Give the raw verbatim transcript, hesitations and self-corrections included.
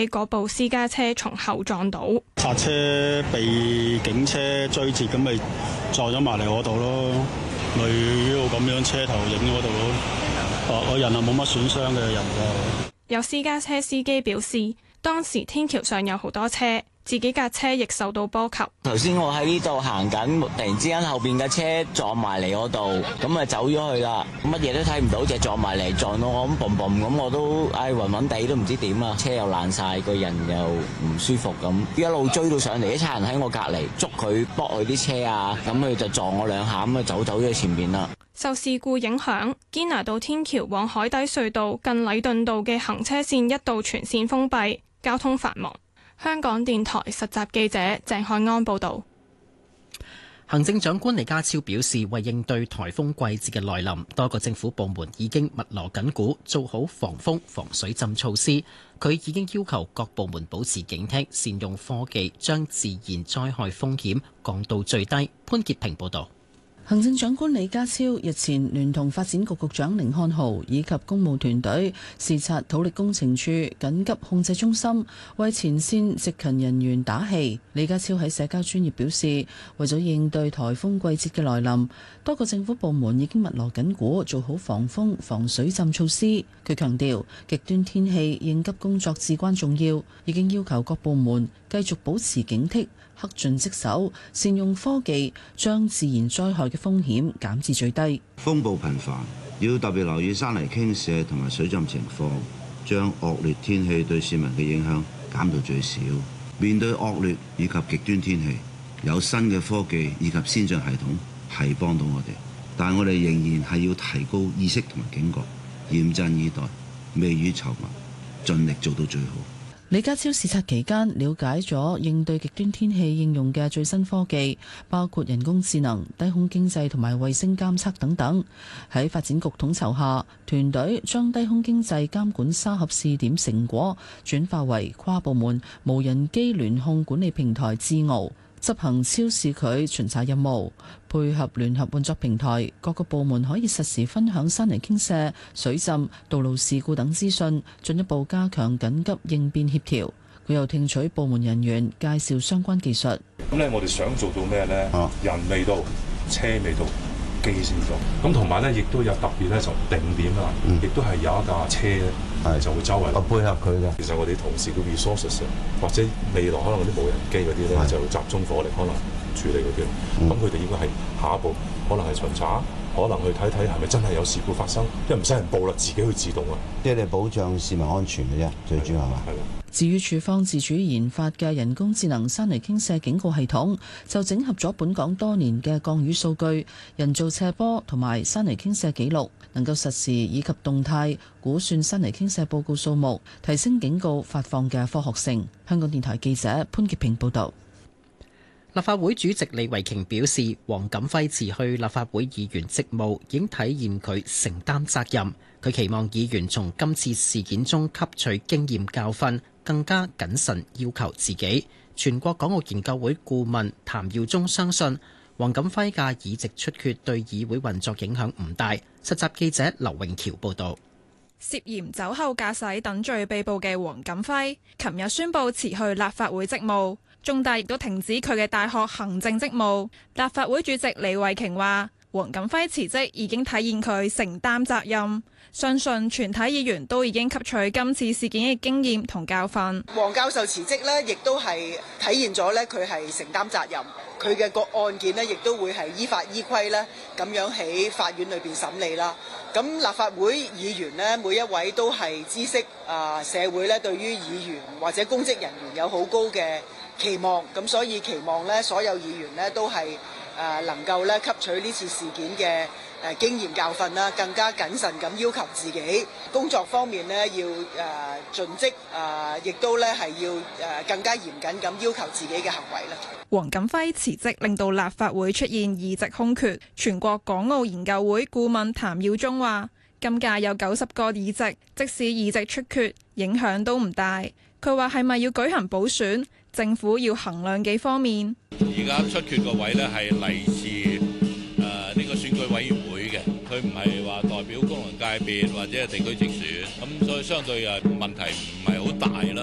俾嗰部私家車從後撞到。 剎車被警車追截，咁咪撞咗埋嚟我度咯，咪呢度咁樣車頭影嗰度咯。我人啊冇乜損傷嘅人㗎。 有私家車司機表示，當時天橋上有好多車，自己架車亦受到波及。 頭先我喺呢度行緊，突然之間後邊嘅車撞埋嚟我度，咁啊走咗去啦，乜嘢都睇唔到，就撞埋嚟撞到我咁嘣嘣咁，我都唉暈暈地都唔知點啊！車又爛晒，個人又唔舒服咁，一路追到上嚟，一差人喺我隔離捉佢駁佢啲車啊，咁佢就撞我兩下，咁啊走走咗去前面啦。 受事故影響，堅拿道天橋往海底隧道近禮頓道嘅行車線一度全線封閉，交通繁忙。香港電台實習記者鄭漢安報導。 行政長官李家超表示，為應對颱風季節嘅來臨，多個政府部門已經密鑼緊鼓，做好防風防水浸措施。佢已經要求各部門保持警惕，善用科技，將自然災害風險降到最低。潘潔平報導。 行政長官李家超日前聯同發展局局長甯漢豪以及公務團隊視察土力工程處緊急控制中心，為前線值勤人員打氣。李家超喺社交專頁表示，為咗應對颱風季節嘅來臨，多個政府部門已經密鑼緊鼓，做好防風防水浸措施。佢強調，極端天氣應急工作至關重要，已經要求各部門繼續保持警惕，恪盡職守，善用科技，將自然災害嘅風險減至最低。 風暴頻繁，要特別留意山泥傾瀉同埋水浸情況，將惡劣天氣對市民嘅影響減到最少。面對惡劣以及極端天氣，有新嘅科技以及先進系統係幫到我哋，但係我哋仍然係要提高意識同埋警覺，嚴陣以待，未雨綢繆，盡力做到最好。 李家超視察期間了解咗應對極端天氣應用嘅最新科技，包括人工智能、低空經濟同埋衛星監測等等。喺發展局統籌下，團隊將低空經濟監管沙盒試點成果轉化為跨部門無人機聯控管理平台智鰲，執行超視距巡查任務，配合聯合運作平台，各個部門可以實時分享山泥傾瀉、水浸、道路事故等資訊，進一步加強緊急應變協調。佢又聽取部門人員介紹相關技術。 咁咧，我哋想做到咩咧？啊、人未到，車未到，機先到。咁同埋咧，亦都有特別咧，就定點啊，亦都係有一架車咧，係就會周圍。我配合佢嘅。其實我哋同事嘅 resources 或者未來可能嗰啲無人機嗰啲咧，就集中火力可能處理嗰啲。咁佢哋應該係下一步，可能係巡查，可能去睇睇係咪真係有事故發生，因為唔使人報啦，自己去自動啊。 即係你保障市民安全嘅啫，最主要係嘛？係啦。 至於處方自主研發嘅人工智能山泥傾瀉警告系統，就整合咗本港多年嘅降雨數據、人造斜坡同埋山泥傾瀉記錄，能夠實時以及動態估算山泥傾瀉報告數目，提升警告發放嘅科學性。香港電台記者潘潔平報導。 立法會主席李慧瓊表示，黃錦輝辭去立法會議員職務，已經體現佢承擔責任。佢期望議員從今次事件中吸取經驗教訓，更加謹慎要求自己。全國港澳研究會顧問譚耀宗相信，黃錦輝嘅議席出缺對議會運作影響唔大。實習記者劉永橋報導。 涉嫌酒後駕駛等罪被捕嘅黃錦輝，琴日宣布辭去立法會職務。中大亦都停止佢嘅大學行政職務。立法會主席李慧瓊話，黃錦輝辭職已經體現佢承擔責任，相信全體議員都已經吸取今次事件嘅經驗同教訓。 黃教授辭職呢，亦都係體現咗呢佢係承擔責任，佢嘅個案件呢，亦都會係依法依規呢咁樣喺法院裏邊審理啦。咁立法會議員呢，每一位都係知悉啊社會呢對於議員或者公職人員有好高嘅期望，咁所以期望咧，所有議員咧都係誒、呃、能夠咧吸取呢次事件嘅誒、呃、經驗教訓啦，更加謹慎咁要求自己工作方面咧要誒、呃、盡職，誒、呃、亦都咧係要誒、呃、更加嚴謹咁要求自己嘅行為啦。 黃錦輝辭職令到立法會出現議席空缺。全國港澳研究會顧問譚耀宗話：今屆有九十個議席，即使議席出缺，影響都唔大。佢話係咪要舉行補選？政府要衡量幾方面。 而家出缺個位呢係嚟自誒呢個選舉委員會嘅，佢唔係話代表功能界別或者係地區直選，咁所以相對誒問題唔係好大啦。